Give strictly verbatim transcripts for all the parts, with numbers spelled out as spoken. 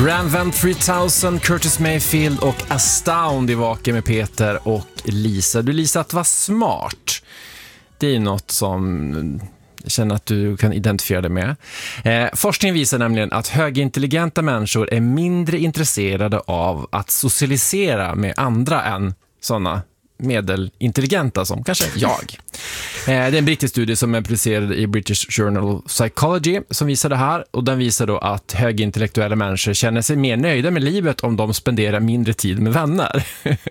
Bram Van tre tusen, Curtis Mayfield och Astound i Vaken med Peter och Lisa. Du, Lisa, att vara smart, det är något som jag känner att du kan identifiera dig med. Eh, forskning visar nämligen att högintelligenta människor är mindre intresserade av att socialisera med andra än sådana medelintelligenta som kanske jag. Eh, det är en brittisk studie som är publicerad i British Journal of Psychology som visar det här, och den visar då att högintellektuella människor känner sig mer nöjda med livet om de spenderar mindre tid med vänner.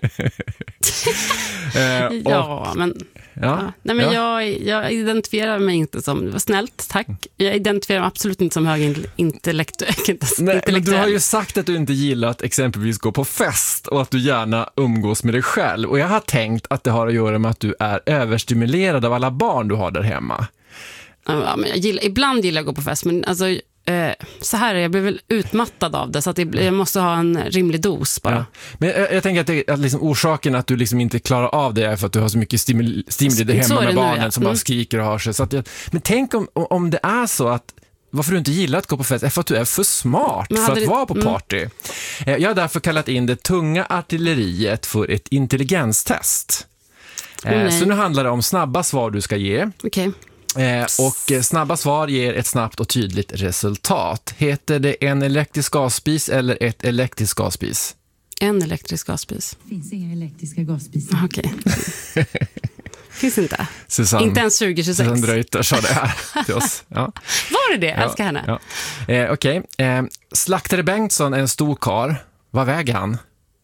eh, och, ja, men... Ja, ja. Nej, men ja. jag, jag identifierar mig inte som, det var snällt, tack. Jag identifierar mig absolut inte som högintellektuell. Nej, men du har ju sagt att du inte gillar att exempelvis gå på fest och att du gärna umgås med dig själv. Och jag har tänkt att det har att göra med att du är överstimulerad av alla barn du har där hemma. Ja, men jag gillar, ibland gillar jag att gå på fest, men alltså... Eh, så här, jag blir väl utmattad av det, så att det, jag måste ha en rimlig dos bara. Ja. Men jag, jag tänker att, det, att liksom orsaken att du liksom inte klarar av det är för att du har så mycket stimuli, stimuli där hemma med barnen nu, ja. som mm. bara skriker och har sig. Så att jag, men tänk om, om det är så att varför du inte gillar att gå på fest är för att du är för smart för att det, vara på party. Mm. Jag har därför kallat in det tunga artilleriet för ett intelligenstest. Oh, så nu handlar det om snabba svar du ska ge. Okej. Okay. Eh, och snabba svar ger ett snabbt och tydligt resultat. Heter det en elektrisk gasspis eller ett elektriskt gasspis? En elektrisk gasspis. Det finns inga elektriska gasspisar. Okej. Okay. Finns inte. Susanne, inte ens tjugo tjugosex. Susanne Reuter sa det här till oss. Ja. Var det det? Jag ja, älskar henne. Ja. Eh, Okej. Okay. Eh, Slaktare Bengtsson är en stor karl. Vad väger han?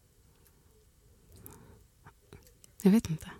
Jag vet inte.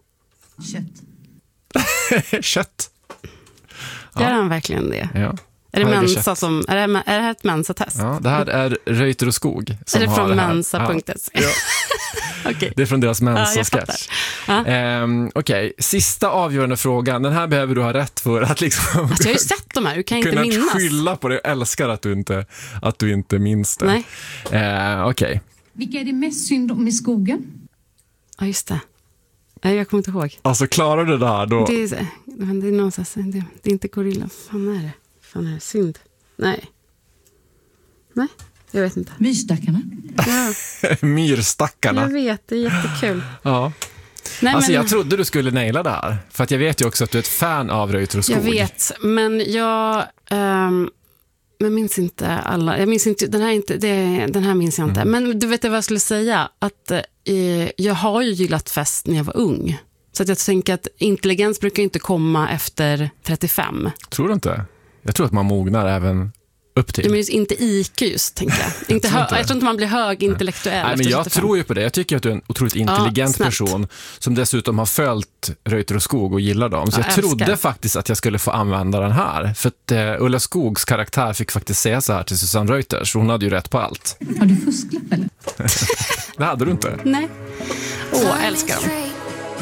Kött. Kött. Gör ja. han verkligen det? Ja. Är det Mensa som, är det, är det här ett Mensa-test? Ja, det här är Reuter och Skog som är det från Mensa punkt se? Ja. Ja. Okay. Det är från deras Mensa-sketch. Ja, um, Okej, okay. Sista avgörande frågan. Den här behöver du ha rätt för att liksom alltså, jag har ju sett de här, du kan inte minnas. Kunna skylla på det. Jag älskar att du inte, att du inte minns det. Nej. Uh, Okej. Okay. Vilka är det mest synd om i skogen? Ja, just det. Nej, jag kommer inte ihåg. Alltså, klarar du det här då? Det är, det är någonstans, det, det är inte gorilla. Fan är det? Fan är det? Synd. Nej. Nej, jag vet inte. Myrstackarna. Ja. Myrstackarna. Jag vet, det är jättekul. Ja. Nej, alltså, men... jag trodde du skulle naila det här. För att jag vet ju också att du är ett fan av Reuter och Skog. Jag vet, men jag... Um... Men minns inte alla. Jag minns inte, den här, inte, det, den här minns jag inte. Mm. Men du vet vad jag skulle säga? Att eh, jag har ju gillat fest när jag var ung. Så att jag tänker att intelligens brukar inte komma efter trettiofem. Tror du inte? Jag tror att man mognar även upp till. Ja, men just inte I Q just, tänker jag. Inte jag, tror hö- inte jag tror inte man blir högintellektuell. Nej, men jag trettiofem. Tror ju på det. Jag tycker att du är en otroligt intelligent ja, person som dessutom har följt Reuter och Skog och gillar dem. Så ja, jag älskar. trodde faktiskt att jag skulle få använda den här. För att uh, Ulla Skogs karaktär fick faktiskt säga så här till Susanne Reuter. Så hon hade ju rätt på allt. Har du fusklapp eller? Det hade du inte. Nej. Åh, oh, älskar dem.